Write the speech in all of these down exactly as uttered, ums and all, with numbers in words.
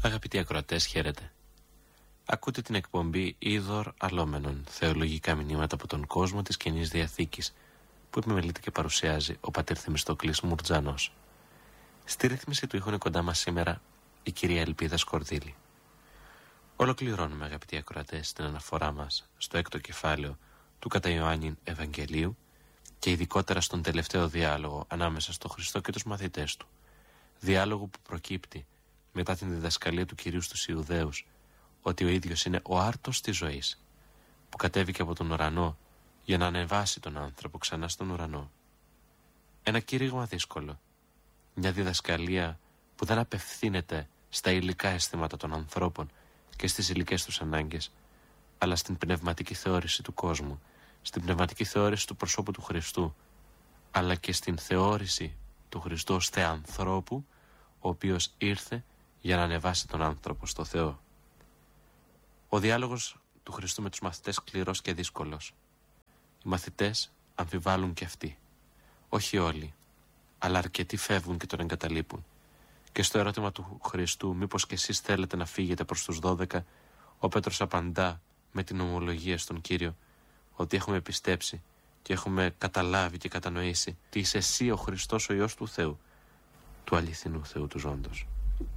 Αγαπητοί ακροατές, χαίρετε. Ακούτε την εκπομπή Είδωρ Αλόμενον, θεολογικά μηνύματα από τον κόσμο της Καινής Διαθήκης, που επιμελείται και παρουσιάζει ο πατέρ Θεμιστόκλης Μουρτζανός. Στη ρύθμιση του ήχου είναι κοντά μας σήμερα η κυρία Ελπίδα Σκορδίλη. Ολοκληρώνουμε, αγαπητοί ακροατές, την αναφορά μας στο έκτο κεφάλαιο του κατά Ιωάννην Ευαγγελίου και ειδικότερα στον τελευταίο διάλογο ανάμεσα στο Χριστό και τους μαθητές του. Διάλογο που προκύπτει μετά την διδασκαλία του Κυρίου στους Ιουδαίους ότι ο ίδιος είναι ο άρτος της ζωής, που κατέβηκε από τον ουρανό για να ανεβάσει τον άνθρωπο ξανά στον ουρανό. Ένα κήρυγμα δύσκολο, μια διδασκαλία που δεν απευθύνεται στα υλικά αισθήματα των ανθρώπων και στις υλικές τους ανάγκες, αλλά στην πνευματική θεώρηση του κόσμου, στην πνευματική θεώρηση του προσώπου του Χριστού, αλλά και στην θεώρηση του Χριστού ως θεανθρώπου, ο οποίος ήρθε για να ανεβάσει τον άνθρωπο στο Θεό. Ο διάλογος του Χριστού με τους μαθητές σκληρός και δύσκολος. Οι μαθητές αμφιβάλλουν και αυτοί. Όχι όλοι, αλλά αρκετοί φεύγουν και τον εγκαταλείπουν. Και στο ερώτημα του Χριστού, μήπως και εσείς θέλετε να φύγετε προς τους δώδεκα, ο Πέτρος απαντά με την ομολογία στον Κύριο ότι έχουμε πιστέψει και έχουμε καταλάβει και κατανοήσει ότι είσαι εσύ ο Χριστός, ο Υιός του Θεού, του αληθινού Θεού του ζώντος.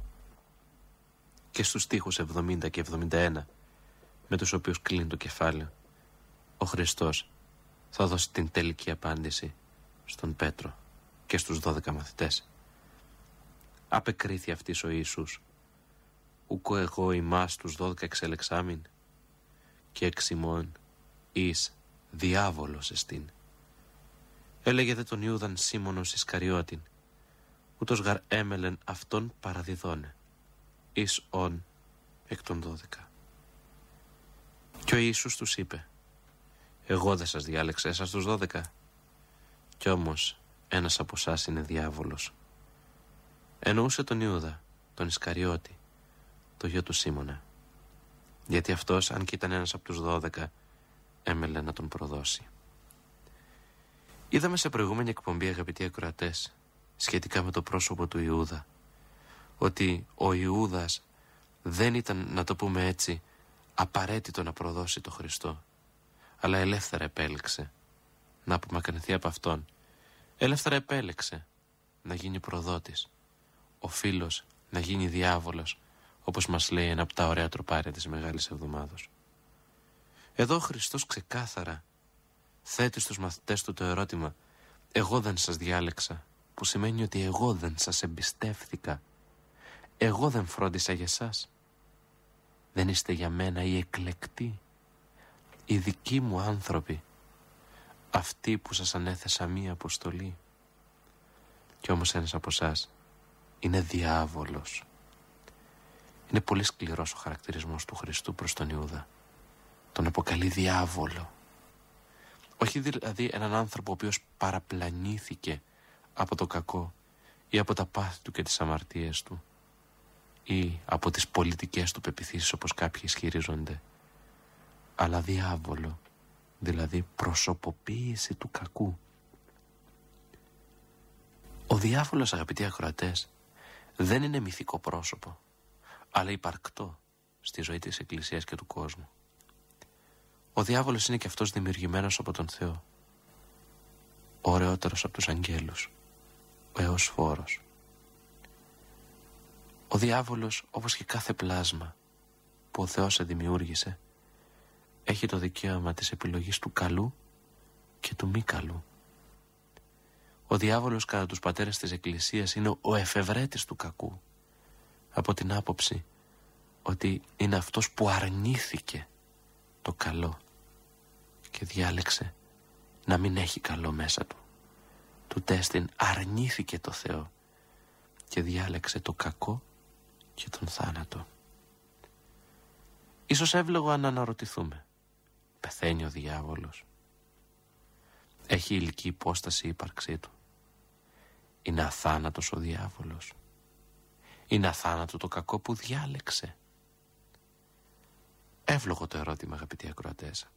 Και στους στίχους εβδομήντα και εβδομήντα ένα, με τους οποίους κλείνει το κεφάλαιο, ο Χριστός θα δώσει την τελική απάντηση στον Πέτρο και στους δώδεκα μαθητές. Απεκρίθη αυτής ο Ιησούς, ουκο εγώ ημάς τους δώδεκα εξελεξάμην, και εξ ημών εις διάβολος εστίν. Έλεγε δε τον Ιούδαν Σίμωνος Ισκαριώτην, ούτως γαρ έμελεν αυτόν παραδιδώνε, εις ον εκ των δώδεκα. Και ο Ιησούς τους είπε, εγώ δεν σας διάλεξα εσάς τους δώδεκα, κι όμως ένας από εσάς είναι διάβολος. Εννοούσε τον Ιούδα, τον Ισκαριώτη, το γιο του Σίμωνα, γιατί αυτός, αν και ήταν ένας από τους δώδεκα, έμελε να τον προδώσει. Είδαμε σε προηγούμενη εκπομπή, αγαπητοί ακροατές, σχετικά με το πρόσωπο του Ιούδα, ότι ο Ιούδας δεν ήταν, να το πούμε έτσι, απαραίτητο να προδώσει το Χριστό, αλλά ελεύθερα επέλεξε να απομακρυνθεί από αυτόν. Ελεύθερα επέλεξε να γίνει προδότης, ο φίλος να γίνει διάβολος, όπως μας λέει ένα από τα ωραία τροπάρια της Μεγάλης Εβδομάδος. Εδώ ο Χριστός ξεκάθαρα θέτει στους μαθητές του το ερώτημα, εγώ δεν σας διάλεξα, που σημαίνει ότι εγώ δεν σας εμπιστεύθηκα, εγώ δεν φρόντισα για εσάς. Δεν είστε για μένα οι εκλεκτοί, οι δικοί μου άνθρωποι, αυτοί που σας ανέθεσα μία αποστολή. Κι όμως ένας από εσάς είναι διάβολος. Είναι πολύ σκληρός ο χαρακτηρισμός του Χριστού προς τον Ιούδα. Τον αποκαλεί διάβολο. Όχι δηλαδή έναν άνθρωπο ο οποίος παραπλανήθηκε από το κακό ή από τα πάθη του και τις αμαρτίες του ή από τις πολιτικές του πεποιθήσεις, όπως κάποιοι ισχυρίζονται, αλλά διάβολο, δηλαδή προσωποποίηση του κακού. Ο διάβολος, αγαπητοί ακροατές, δεν είναι μυθικό πρόσωπο, αλλά υπαρκτό στη ζωή της Εκκλησίας και του κόσμου. Ο διάβολος είναι και αυτός δημιουργημένος από τον Θεό, ο ωραιότερος από τους αγγέλους, ο Εωσφόρος. Ο διάβολος, όπως και κάθε πλάσμα που ο Θεός δημιούργησε, έχει το δικαίωμα της επιλογής του καλού και του μη καλού. Ο διάβολος κατά τους πατέρες της Εκκλησίας είναι ο εφευρέτης του κακού, από την άποψη ότι είναι αυτός που αρνήθηκε το καλό και διάλεξε να μην έχει καλό μέσα του. Του τέστην αρνήθηκε το Θεό και διάλεξε το κακό και τον θάνατο. Ίσως εύλογο αν αναρωτηθούμε, πεθαίνει ο διάβολος? Έχει ηλική υπόσταση η ύπαρξή του? Είναι αθάνατος ο διάβολος? Είναι αθάνατο το κακό που διάλεξε? Εύλογο το ερώτημα, αγαπητοί ακροατές.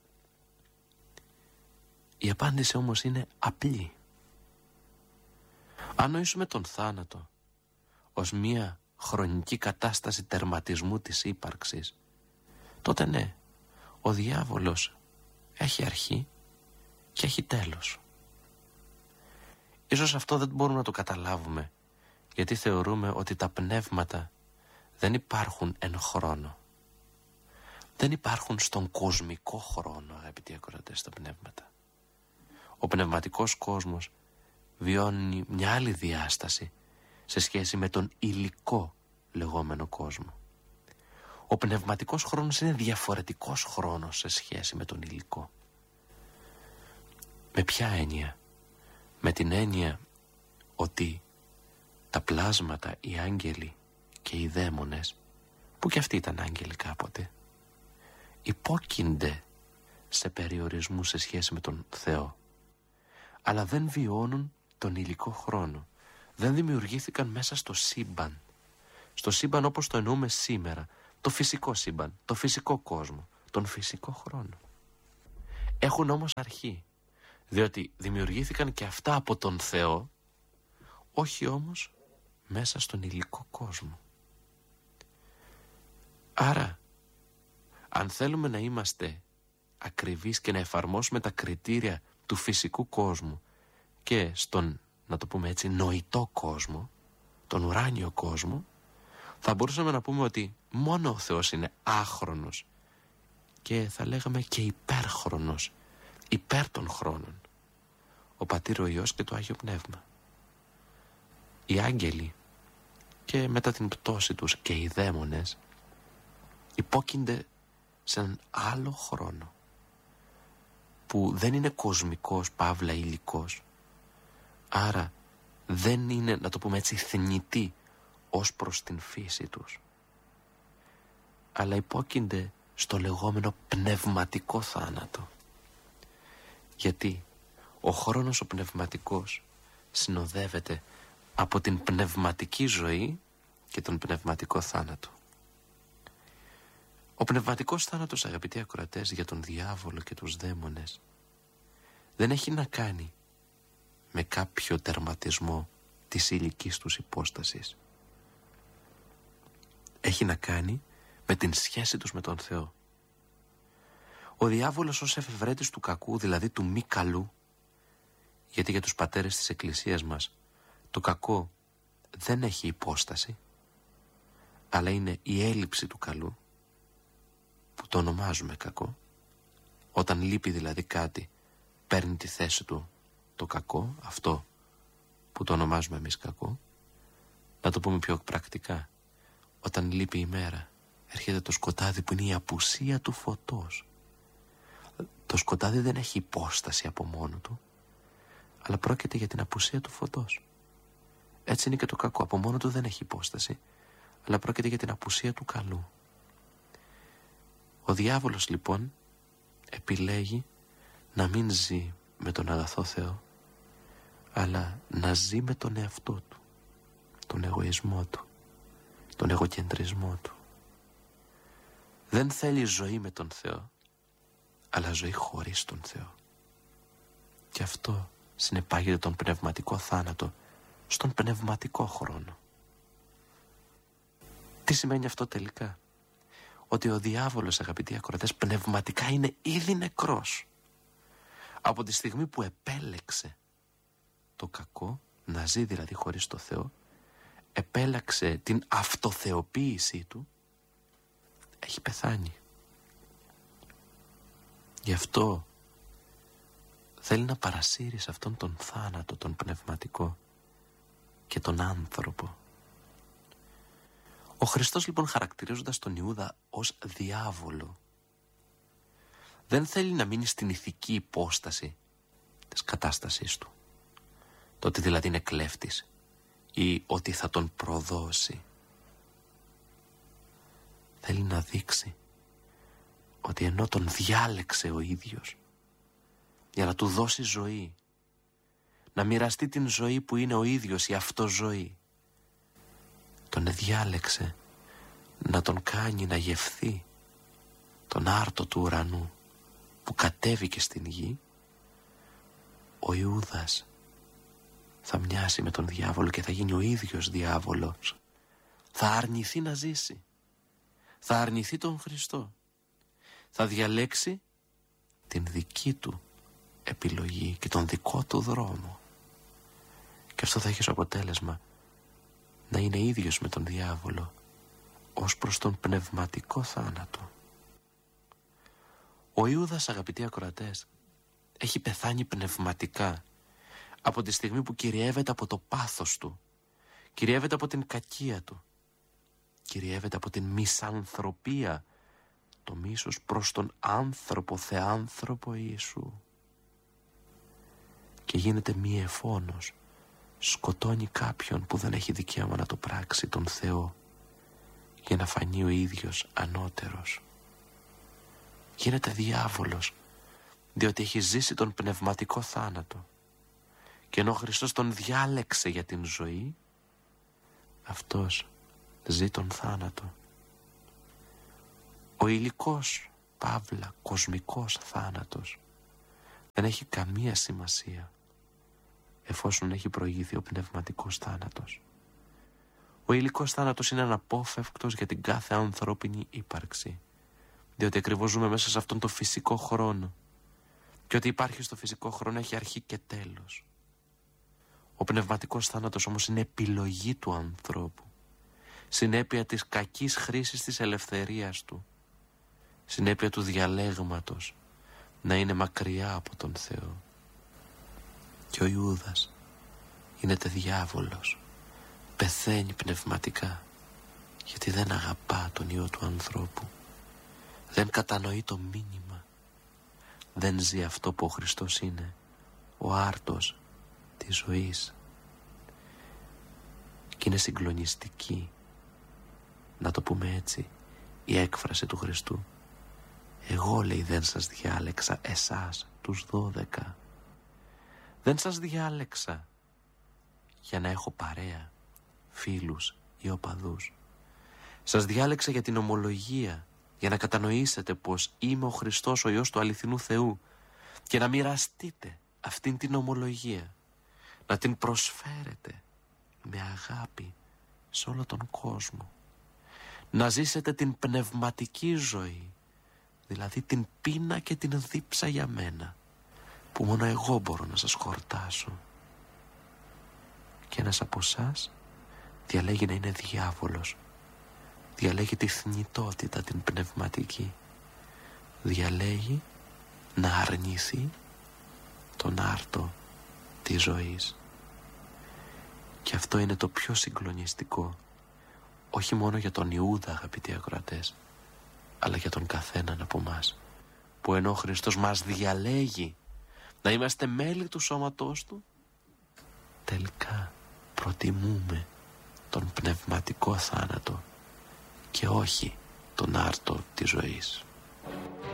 Η απάντηση όμως είναι απλή. Αν νοήσουμε τον θάνατο ως μία χρονική κατάσταση τερματισμού της ύπαρξης, τότε ναι, ο διάβολος έχει αρχή και έχει τέλος. Ίσως αυτό δεν μπορούμε να το καταλάβουμε, γιατί θεωρούμε ότι τα πνεύματα δεν υπάρχουν εν χρόνο. Δεν υπάρχουν στον κοσμικό χρόνο, αγαπητοί ακροατές, τα πνεύματα. Ο πνευματικός κόσμος βιώνει μια άλλη διάσταση σε σχέση με τον υλικό λεγόμενο κόσμο. Ο πνευματικός χρόνος είναι διαφορετικός χρόνος σε σχέση με τον υλικό. Με ποια έννοια? Με την έννοια ότι τα πλάσματα, οι άγγελοι και οι δαίμονες, που και αυτοί ήταν άγγελοι κάποτε, υπόκεινται σε περιορισμού σε σχέση με τον Θεό, αλλά δεν βιώνουν τον υλικό χρόνο. Δεν δημιουργήθηκαν μέσα στο σύμπαν, στο σύμπαν όπως το εννοούμε σήμερα, το φυσικό σύμπαν, το φυσικό κόσμο, τον φυσικό χρόνο. Έχουν όμως αρχή, διότι δημιουργήθηκαν και αυτά από τον Θεό, όχι όμως μέσα στον υλικό κόσμο. Άρα, αν θέλουμε να είμαστε ακριβείς και να εφαρμόσουμε τα κριτήρια του φυσικού κόσμου και στον, να το πούμε έτσι, νοητό κόσμο, τον ουράνιο κόσμο, θα μπορούσαμε να πούμε ότι μόνο ο Θεός είναι άχρονος και θα λέγαμε και υπέρχρονος, υπέρ των χρόνων. Ο Πατήρ, ο Υιός και το Άγιο Πνεύμα. Οι άγγελοι και μετά την πτώση τους και οι δαίμονες υπόκεινται σε έναν άλλο χρόνο που δεν είναι κοσμικός, παύλα υλικός, άρα δεν είναι, να το πούμε έτσι, θνητοί ως προς την φύση τους, αλλά υπόκεινται στο λεγόμενο πνευματικό θάνατο. Γιατί ο χρόνος ο πνευματικός συνοδεύεται από την πνευματική ζωή και τον πνευματικό θάνατο. Ο πνευματικός θάνατος, αγαπητοί ακροατές, για τον διάβολο και τους δαίμονες δεν έχει να κάνει με κάποιο τερματισμό της υλικής τους υπόστασης. Έχει να κάνει με την σχέση τους με τον Θεό. Ο διάβολος ως εφευρέτης του κακού, δηλαδή του μη καλού, γιατί για τους πατέρες της Εκκλησίας μας το κακό δεν έχει υπόσταση, αλλά είναι η έλλειψη του καλού, που το ονομάζουμε κακό. Όταν λείπει δηλαδή κάτι, παίρνει τη θέση του το κακό, αυτό που το ονομάζουμε εμείς κακό. Να το πούμε πιο πρακτικά, όταν λείπει η μέρα, έρχεται το σκοτάδι που είναι η απουσία του φωτός. Το σκοτάδι δεν έχει υπόσταση από μόνο του, αλλά πρόκειται για την απουσία του φωτός. Έτσι είναι και το κακό, από μόνο του δεν έχει υπόσταση, αλλά πρόκειται για την απουσία του καλού. Ο διάβολος λοιπόν επιλέγει να μην ζει με τον αγαθό Θεό, αλλά να ζει με τον εαυτό του, τον εγωισμό του, τον εγωκεντρισμό του. Δεν θέλει ζωή με τον Θεό, αλλά ζωή χωρίς τον Θεό. Και αυτό συνεπάγεται τον πνευματικό θάνατο στον πνευματικό χρόνο. Τι σημαίνει αυτό τελικά? Ότι ο διάβολος, αγαπητοί ακροατές, πνευματικά είναι ήδη νεκρός. Από τη στιγμή που επέλεξε το κακό, να ζει δηλαδή χωρίς το Θεό, επέλεξε την αυτοθεοποίησή του, έχει πεθάνει. Γι' αυτό θέλει να παρασύρει σε αυτόν τον θάνατο, τον πνευματικό και τον άνθρωπο. Ο Χριστός λοιπόν, χαρακτηρίζοντας τον Ιούδα ως διάβολο, δεν θέλει να μείνει στην ηθική υπόσταση της κατάστασής του, το ότι δηλαδή είναι κλέφτης ή ότι θα τον προδώσει. Θέλει να δείξει ότι ενώ τον διάλεξε ο ίδιος για να του δώσει ζωή, να μοιραστεί την ζωή που είναι ο ίδιος, η αυτοζωή, τον διάλεξε να τον κάνει να γευθεί τον άρτο του ουρανού που κατέβηκε στην γη. Ο Ιούδας θα μοιάσει με τον διάβολο και θα γίνει ο ίδιος διάβολος. θα αρνηθεί να ζήσει. Θα αρνηθεί τον Χριστό. Θα διαλέξει την δική του επιλογή και τον δικό του δρόμο. Και αυτό θα έχει ως αποτέλεσμα να είναι ίδιος με τον διάβολο ως προς τον πνευματικό θάνατο. Ο Ιούδας, αγαπητοί ακροατές, έχει πεθάνει πνευματικά από τη στιγμή που κυριεύεται από το πάθος του, κυριεύεται από την κακία του, κυριεύεται από την μισανθρωπία, το μίσος προς τον άνθρωπο, θεάνθρωπο Ιησού, και γίνεται μη εφώνος, σκοτώνει κάποιον που δεν έχει δικαίωμα να το πράξει, τον Θεό, για να φανεί ο ίδιος ανώτερος. Γίνεται διάβολος, διότι έχει ζήσει τον πνευματικό θάνατο, και ενώ ο Χριστός τον διάλεξε για την ζωή, αυτός ζει τον θάνατο. Ο υλικός, παύλα, κοσμικός θάνατος δεν έχει καμία σημασία εφόσον έχει προηγηθεί ο πνευματικός θάνατος. Ο υλικός θάνατος είναι αναπόφευκτος για την κάθε ανθρώπινη ύπαρξη, διότι ακριβώς ζούμε μέσα σε αυτόν τον φυσικό χρόνο, και ότι υπάρχει στο φυσικό χρόνο έχει αρχή και τέλος. Ο πνευματικός θάνατος όμως είναι επιλογή του ανθρώπου, συνέπεια της κακής χρήσης της ελευθερίας του, συνέπεια του διαλέγματος να είναι μακριά από τον Θεό. Και ο Ιούδας γίνεται διάβολος, πεθαίνει πνευματικά, γιατί δεν αγαπά τον Υιό του ανθρώπου, δεν κατανοεί το μήνυμα, δεν ζει αυτό που ο Χριστός είναι, ο άρτος της ζωής. Και είναι συγκλονιστική, να το πούμε έτσι, η έκφραση του Χριστού. Εγώ, λέει, δεν σας διάλεξα εσάς τους δώδεκα. Δεν σας διάλεξα για να έχω παρέα, φίλους ή οπαδούς. Σας διάλεξα για την ομολογία, για να κατανοήσετε πως είμαι ο Χριστός, ο Υιός του αληθινού Θεού, και να μοιραστείτε αυτήν την ομολογία, να την προσφέρετε με αγάπη σε όλο τον κόσμο, να ζήσετε την πνευματική ζωή, δηλαδή την πείνα και την δίψα για μένα, που μόνο εγώ μπορώ να σας χορτάσω. Και ένας από εσάς διαλέγει να είναι διάβολος, διαλέγει τη θνητότητα την πνευματική, διαλέγει να αρνηθεί τον άρτο της ζωής. Και αυτό είναι το πιο συγκλονιστικό, όχι μόνο για τον Ιούδα, αγαπητοί ακροατές, αλλά για τον καθέναν από μας, που ενώ ο Χριστός μας διαλέγει να είμαστε μέλη του σώματός του, τελικά προτιμούμε τον πνευματικό θάνατο και όχι τον άρτο της ζωής.